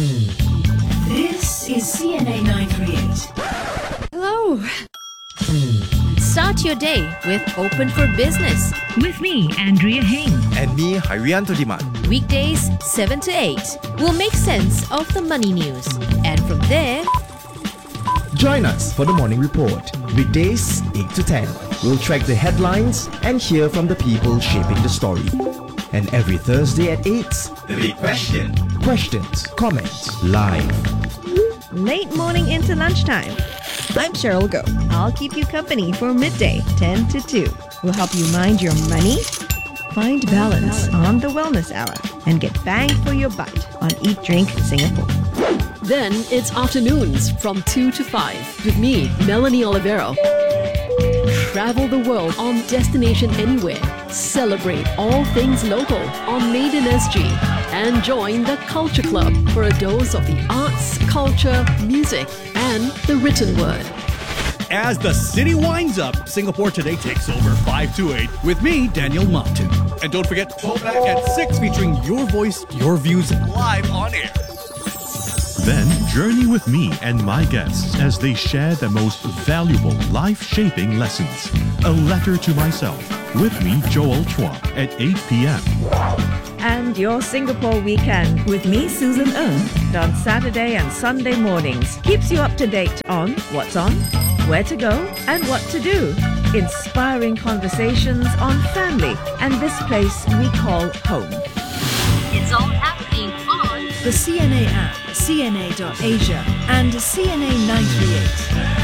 This is C N A nine thirty-eight. Hello. Start your day with Open for Business. With me, Andrea Heng. And me, Hairianto Diman. Weekdays, seven to eight. We'll make sense of the money news. And from there, join us for the morning report. Weekdays, eight to ten. We'll track the headlines and hear from the people shaping the story. And every Thursday at eight, The Big Question. Questions, comments, live. Late morning into lunchtime. I'm Cheryl Go. I'll keep you company for midday, ten to two. We'll help you mind your money, find balance on the Wellness Hour, and get bang for your buck on Eat Drink Singapore. Then it's afternoons from two to five with me, Melanie Olivero. Travel the world on Destination Anywhere. Celebrate all things local on Made in S G. And join the Culture Club for a dose of the arts, culture, music, and the written word. As the city winds up, Singapore Today takes over five to eight with me, Daniel Martin. And don't forget, call back at six featuring your voice, your views live on air. Then journey with me and my guests as they share the most valuable life-shaping lessons. A letter to myself. With me, Joel Chua, at eight p.m. And your Singapore weekend with me, Susan Ng, on Saturday and Sunday mornings. Keeps you up to date on what's on, where to go, and what to do. Inspiring conversations on family and this place we call home. it's all happening on The C N A app, C N A dot Asia, and C N A nine thirty-eight.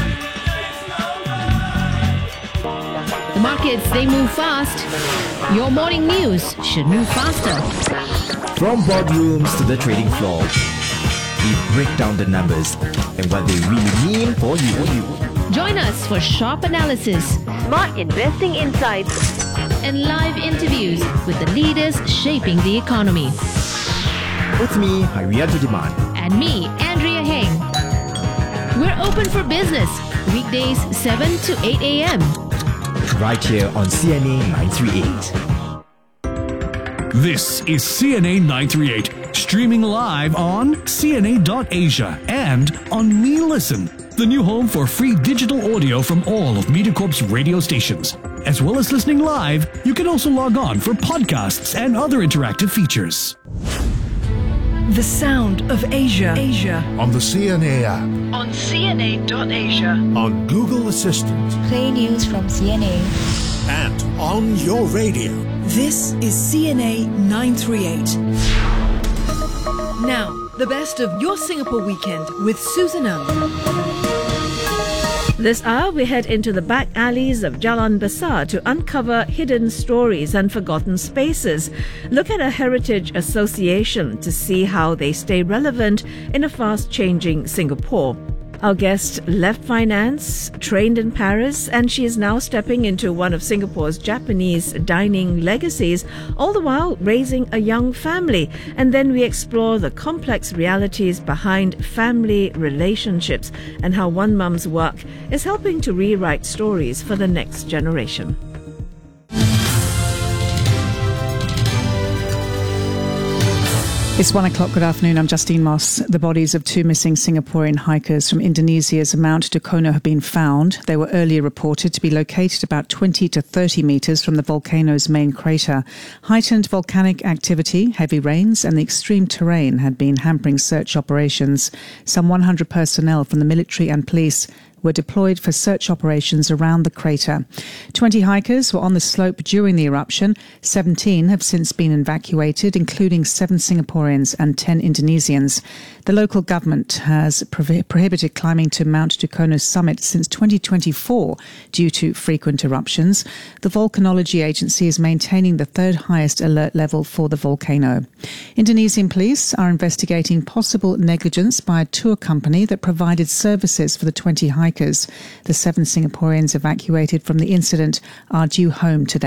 The markets, they move fast. Your morning news should move faster. From boardrooms to the trading floor, we break down the numbers and what they really mean for you. Join us for sharp analysis, smart investing insights, and live interviews with the leaders shaping the economy. With me, Hairianto Diman. And me, Andrea Heng. We're open for business, weekdays seven to eight a.m. Right here on C N A nine thirty-eight. This is C N A nine thirty-eight, streaming live on C N A dot Asia and on Me Listen, the new home for free digital audio from all of MediaCorp's radio stations. As well as listening live, you can also log on for podcasts and other interactive features. The sound of Asia. Asia. On the C N A app. On C N A dot Asia. On Google Assistant. Play news from C N A. And on your radio. This is C N A nine thirty-eight. Now, the best of your Singapore weekend with Susan Ng. This hour, we head into the back alleys of Jalan Besar to uncover hidden stories and forgotten spaces. Look at a heritage association to see how they stay relevant in a fast-changing Singapore. Our guest left finance, trained in Paris, and she is now stepping into one of Singapore's Japanese dining legacies, all the while raising a young family. And then we explore the complex realities behind family relationships and how one mum's work is helping to rewrite stories for the next generation. It's one o'clock. Good afternoon. I'm Justine Moss. The bodies of two missing Singaporean hikers from Indonesia's Mount Dukono have been found. They were earlier reported to be located about twenty to thirty metres from the volcano's main crater. Heightened volcanic activity, heavy rains and the extreme terrain had been hampering search operations. Some one hundred personnel from the military and police were deployed for search operations around the crater. twenty hikers were on the slope during the eruption. seventeen have since been evacuated, including seven Singaporeans and ten Indonesians. The local government has prohi- prohibited climbing to Mount Dukono's summit since twenty twenty-four due to frequent eruptions. The Volcanology Agency is maintaining the third highest alert level for the volcano. Indonesian police are investigating possible negligence by a tour company that provided services for the twenty hikers. The seven Singaporeans evacuated from the incident are due home today.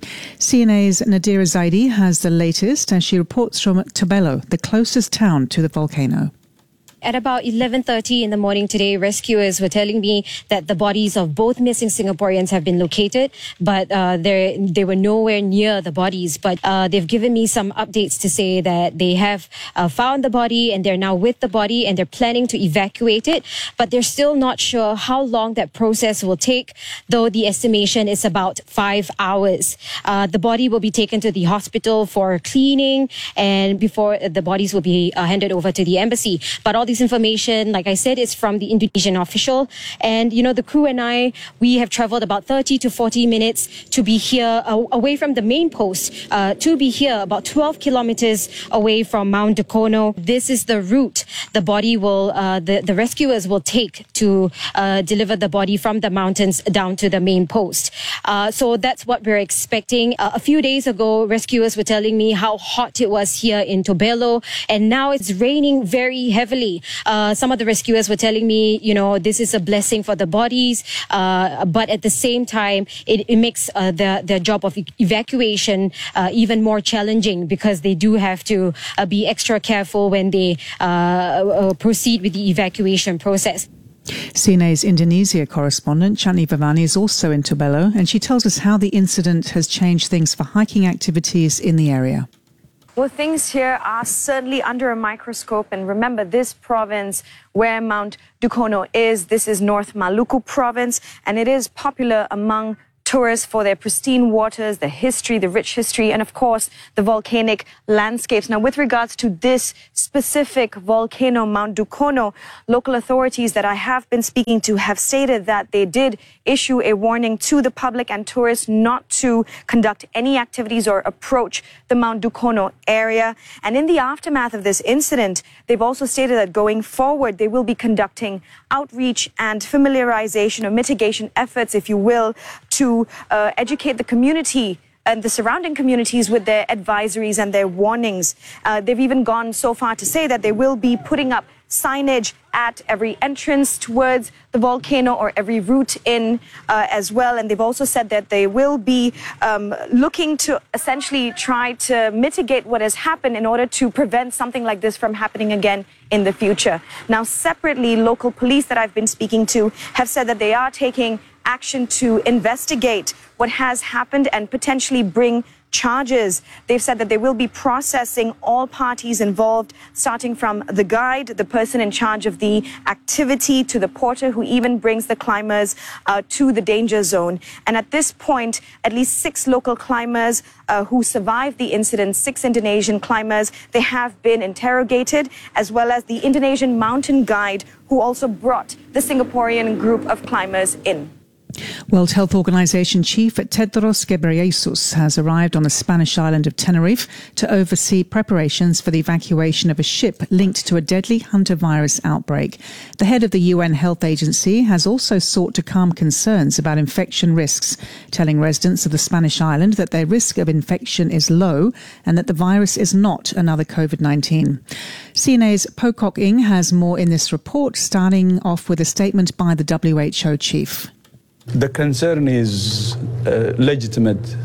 C N A's Nadira Zaidi has the latest as she reports from Tobelo, the closest town to the volcano. At about eleven thirty in the morning today, rescuers were telling me that the bodies of both missing Singaporeans have been located, but uh, they they were nowhere near the bodies. But uh, they've given me some updates to say that they have uh, found the body and they're now with the body and they're planning to evacuate it. But they're still not sure how long that process will take, though the estimation is about five hours. Uh, the body will be taken to the hospital for cleaning and before the bodies will be uh, handed over to the embassy. But all these information, like I said, is from the Indonesian official. And, you know, the crew and I, we have traveled about thirty to forty minutes to be here uh, away from the main post, uh, to be here about twelve kilometers away from Mount Dukono. This is the route the body will, uh, the, the rescuers will take to uh, deliver the body from the mountains down to the main post. Uh, so that's what we're expecting. Uh, a few days ago, rescuers were telling me how hot it was here in Tobelo, and now it's raining very heavily. Uh, some of the rescuers were telling me, you know, this is a blessing for the bodies, uh, but at the same time, it, it makes uh, the, their job of evacuation uh, even more challenging because they do have to uh, be extra careful when they uh, uh, proceed with the evacuation process. C N A's Indonesia correspondent Chani Vavani is also in Tobelo, and she tells us how the incident has changed things for hiking activities in the area. Well, things here are certainly under a microscope. And remember, this province where Mount Dukono is, this is North Maluku province, and it is popular among tourists for their pristine waters, the history, the rich history, and of course, the volcanic landscapes. Now, with regards to this specific volcano, Mount Dukono, local authorities that I have been speaking to have stated that they did issue a warning to the public and tourists not to conduct any activities or approach the Mount Dukono area. And in the aftermath of this incident, they've also stated that going forward, they will be conducting outreach and familiarization or mitigation efforts, if you will, to uh, educate the community and the surrounding communities with their advisories and their warnings. Uh, they've even gone so far to say that they will be putting up signage at every entrance towards the volcano or every route in uh, as well. And they've also said that they will be um, looking to essentially try to mitigate what has happened in order to prevent something like this from happening again in the future. Now, separately, local police that I've been speaking to have said that they are taking action to investigate what has happened and potentially bring charges. They've said that they will be processing all parties involved, starting from the guide, the person in charge of the activity, to the porter who even brings the climbers uh, to the danger zone. And at this point, at least six local climbers uh, who survived the incident, six Indonesian climbers, they have been interrogated, as well as the Indonesian mountain guide who also brought the Singaporean group of climbers in. World Health Organization Chief Tedros Ghebreyesus has arrived on the Spanish island of Tenerife to oversee preparations for the evacuation of a ship linked to a deadly hantavirus outbreak. The head of the U N Health Agency has also sought to calm concerns about infection risks, telling residents of the Spanish island that their risk of infection is low and that the virus is not another COVID nineteen. C N A's Pocock Ing has more in this report, starting off with a statement by the W H O chief. The concern is uh, legitimate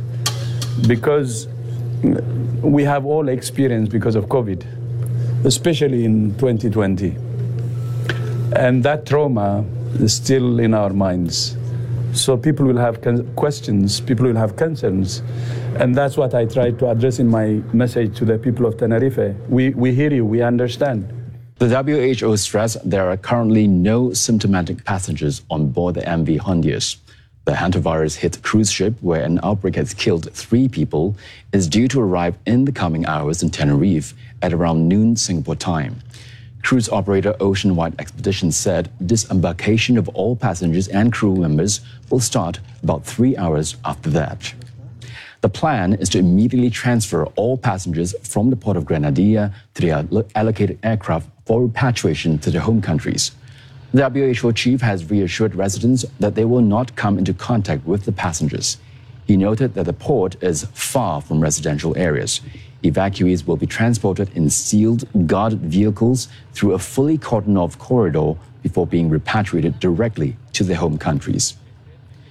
because we have all experienced because of COVID, especially in twenty twenty. And that trauma is still in our minds. So people will have questions, people will have concerns. And that's what I tried to address in my message to the people of Tenerife. We, we hear you, we understand. The W H O stressed there are currently no symptomatic passengers on board the M V Hondius. The hantavirus-hit cruise ship, where an outbreak has killed three people, is due to arrive in the coming hours in Tenerife at around noon Singapore time. Cruise operator Ocean Wide Expeditions said disembarkation of all passengers and crew members will start about three hours after that. The plan is to immediately transfer all passengers from the port of Grenadilla to the allocated aircraft for repatriation to their home countries. The W H O chief has reassured residents that they will not come into contact with the passengers. He noted that the port is far from residential areas. Evacuees will be transported in sealed, guarded vehicles through a fully cordoned-off corridor before being repatriated directly to their home countries.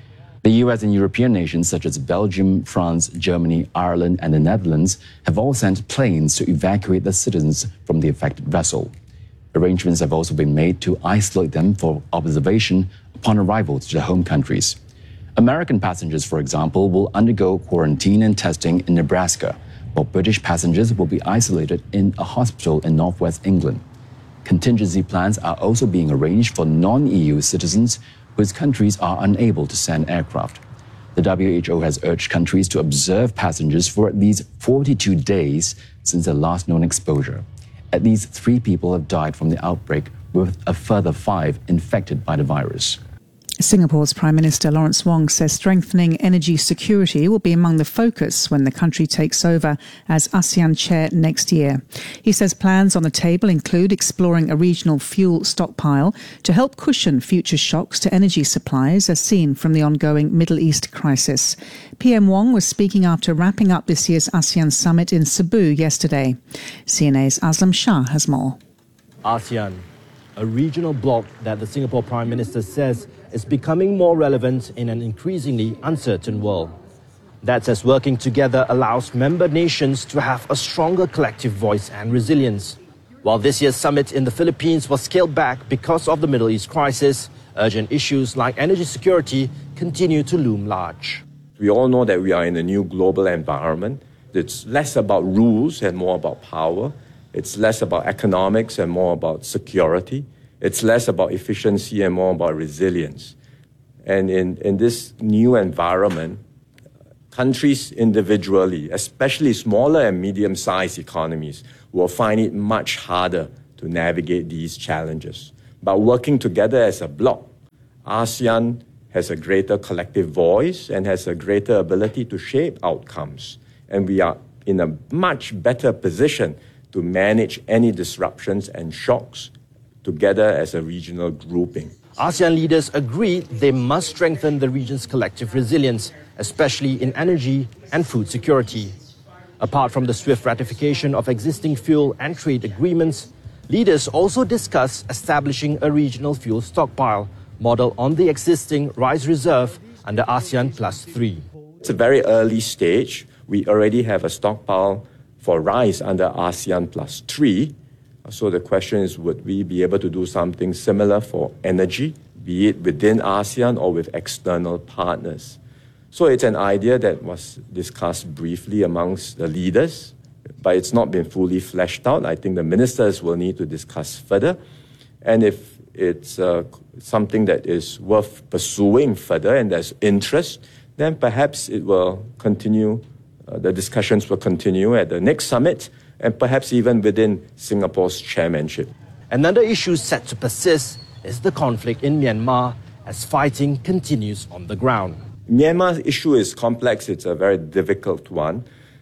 The U S and European nations such as Belgium, France, Germany, Ireland, and the Netherlands have all sent planes to evacuate the citizens from the affected vessel. Arrangements have also been made to isolate them for observation upon arrival to their home countries. American passengers, for example, will undergo quarantine and testing in Nebraska, while British passengers will be isolated in a hospital in northwest England. Contingency plans are also being arranged for non-E U citizens whose countries are unable to send aircraft. The W H O has urged countries to observe passengers for at least forty-two days since their last known exposure. At least three people have died from the outbreak, with a further five infected by the virus. Singapore's Prime Minister Lawrence Wong says strengthening energy security will be among the focus when the country takes over as ASEAN chair next year. He says plans on the table include exploring a regional fuel stockpile to help cushion future shocks to energy supplies as seen from the ongoing Middle East crisis. P M Wong was speaking after wrapping up this year's ASEAN summit in Cebu yesterday. C N A's Aslam Shah has more. ASEAN, a regional bloc that the Singapore Prime Minister says is becoming more relevant in an increasingly uncertain world. That's as working together allows member nations to have a stronger collective voice and resilience. While this year's summit in the Philippines was scaled back because of the Middle East crisis, urgent issues like energy security continue to loom large. We all know that we are in a new global environment. It's less about rules and more about power. It's less about economics and more about security. It's less about efficiency and more about resilience. And in, in this new environment, countries individually, especially smaller and medium-sized economies, will find it much harder to navigate these challenges. But working together as a bloc, ASEAN has a greater collective voice and has a greater ability to shape outcomes. And we are in a much better position to manage any disruptions and shocks together as a regional grouping. ASEAN leaders agree they must strengthen the region's collective resilience, especially in energy and food security. Apart from the swift ratification of existing fuel and trade agreements, leaders also discuss establishing a regional fuel stockpile model on the existing rice reserve under ASEAN Plus three. It's a very early stage. We already have a stockpile for rice under ASEAN Plus three. So the question is, would we be able to do something similar for energy, be it within ASEAN or with external partners? So it's an idea that was discussed briefly amongst the leaders, but it's not been fully fleshed out. I think the ministers will need to discuss further. And if it's uh, something that is worth pursuing further and there's interest, then perhaps it will continue, uh, the discussions will continue at the next summit, and perhaps even within Singapore's chairmanship. Another issue set to persist is the conflict in Myanmar as fighting continues on the ground. Myanmar's issue is complex. It's a very difficult one.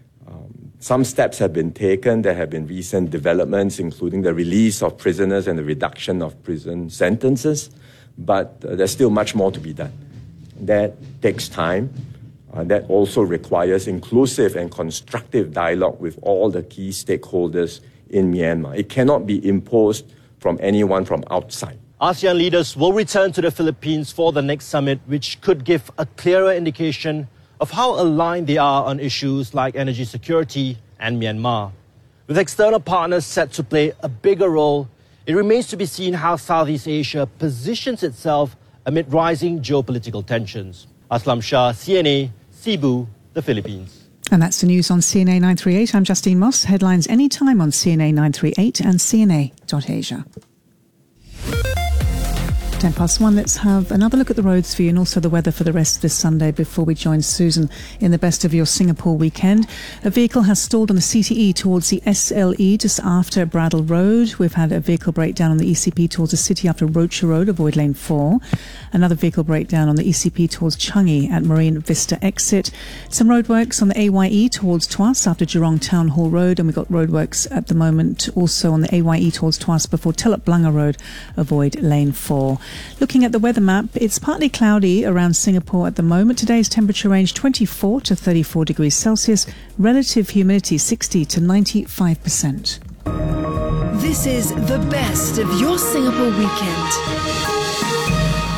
Um, some steps have been taken. There have been recent developments, including the release of prisoners and the reduction of prison sentences. But uh, there's still much more to be done. That takes time. Uh, that also requires inclusive and constructive dialogue with all the key stakeholders in Myanmar. It cannot be imposed from anyone from outside. ASEAN leaders will return to the Philippines for the next summit, which could give a clearer indication of how aligned they are on issues like energy security and Myanmar. With external partners set to play a bigger role, it remains to be seen how Southeast Asia positions itself amid rising geopolitical tensions. Aslam Shah, C N A, Cebu, the Philippines. And that's the news on C N A nine thirty-eight. I'm Justine Moss. Headlines anytime on C N A nine thirty-eight and C N A dot Asia. ten past one, let's have another look at the roads for you and also the weather for the rest of this Sunday before we join Susan in the best of your Singapore weekend. A vehicle has stalled on the C T E towards the S L E just after Bradel Road. We've had a vehicle breakdown on the E C P towards the city after Rocher Road, avoid lane four. Another vehicle breakdown on the E C P towards Changi at Marine Vista exit. Some roadworks on the A Y E towards Tuas after Jurong Town Hall Road, and we've got roadworks at the moment also on the A Y E towards Tuas before Teluk Blangah Road, avoid lane four. Looking at the weather map, it's partly cloudy around Singapore at the moment. Today's temperature range twenty-four to thirty-four degrees Celsius, relative humidity sixty to ninety-five percent. This is the best of your Singapore weekend.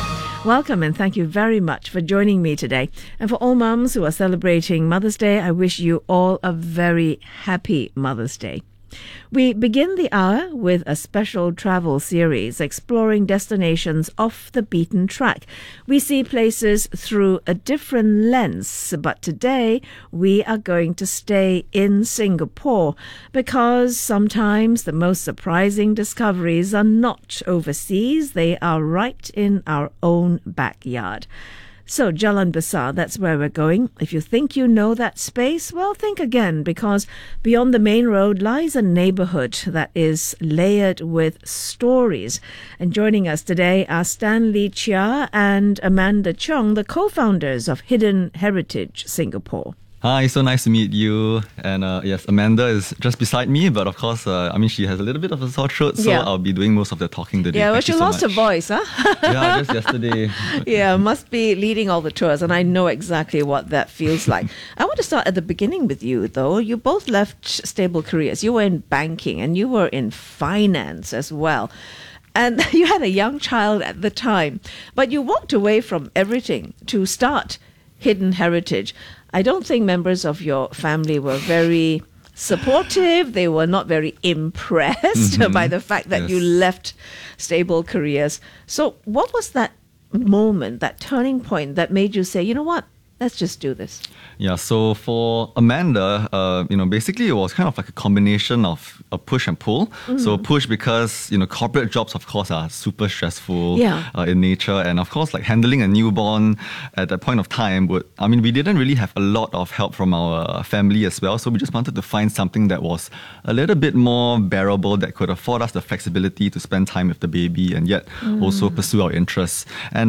Welcome and thank you very much for joining me today. And for all mums who are celebrating Mother's Day, I wish you all a very happy Mother's Day. We begin the hour with a special travel series exploring destinations off the beaten track. We see places through a different lens, but today we are going to stay in Singapore because sometimes the most surprising discoveries are not overseas, they are right in our own backyard. So, Jalan Besar, that's where we're going. If you think you know that space, well, think again, because beyond the main road lies a neighborhood that is layered with stories. And joining us today are Stanley Chia and Amanda Chong, the co-founders of Hidden Heritage Singapore. Hi, so nice to meet you. And uh, yes, Amanda is just beside me, but of course, uh, I mean, she has a little bit of a sore throat, so Yeah. I'll be doing most of the talking today. Yeah, well, Thank she you so lost her much. voice, huh? Yeah, just yesterday. Yeah, must be leading all the tours, and I know exactly what that feels like. I want to start at the beginning with you, though. You both left stable careers. You were in banking and you were in finance as well. And you had a young child at the time, but you walked away from everything to start Hidden Heritage. I don't think members of your family were very supportive. They were not very impressed Mhm. by the fact that Yes. you left stable careers. So what was that moment, that turning point that made you say, you know what, let's just do this? Yeah, so for Amanda, uh, you know, basically it was kind of like a combination of a push and pull. Mm. So push because, you know, corporate jobs, of course, are super stressful Yeah. uh, in nature. And of course, like handling a newborn at that point of time would, I mean, we didn't really have a lot of help from our family as well. So we just wanted to find something that was a little bit more bearable, that could afford us the flexibility to spend time with the baby and yet Mm. also pursue our interests. And